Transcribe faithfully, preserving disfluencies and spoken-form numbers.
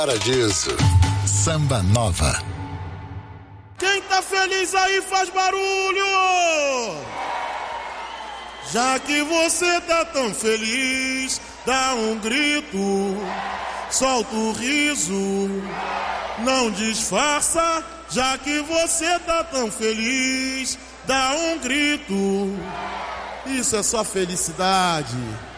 Paradiso, Samba Nova. Quem tá feliz aí faz barulho. Já que você tá tão feliz, dá um grito, solta o riso, não disfarça. Já que você tá tão feliz, dá um grito. Isso é só felicidade.